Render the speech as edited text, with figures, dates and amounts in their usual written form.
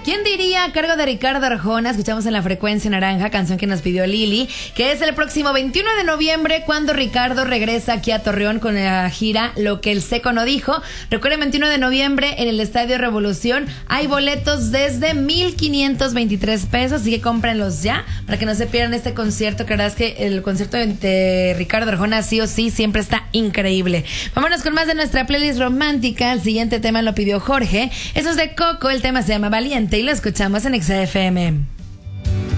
¿Quién diría? A cargo de Ricardo Arjona, escuchamos en La Frecuencia Naranja, canción que nos pidió Lili, que es el próximo 21 de noviembre cuando Ricardo regresa aquí a Torreón con la gira Lo que el Seco no dijo. Recuerden, 21 de noviembre en el Estadio Revolución hay boletos desde 1,523 pesos, así que cómprenlos ya para que no se pierdan este concierto, que la verdad es que el concierto de Ricardo Arjona sí o sí siempre está increíble. Vámonos con más de nuestra playlist romántica. El siguiente tema lo pidió Jorge, eso es de Coco, el tema se llama Valiente y lo escuchamos en XFM.